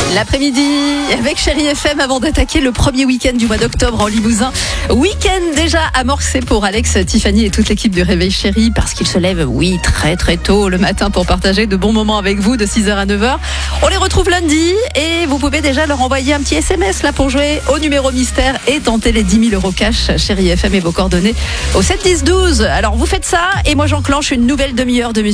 L'après-midi avec Chérie FM avant d'attaquer le premier week-end du mois d'octobre en Limousin. Week-end déjà amorcé pour Alex, Tiffany et toute l'équipe du Réveil Chérie parce qu'ils se lèvent, oui, très très tôt le matin pour partager de bons moments avec vous de 6h à 9h. On les retrouve lundi et vous pouvez déjà leur envoyer un petit SMS là pour jouer au numéro mystère et tenter les 10 000 € cash. Chérie FM et vos coordonnées au 7 10 12. Alors vous faites ça et moi j'enclenche une nouvelle demi-heure de musique.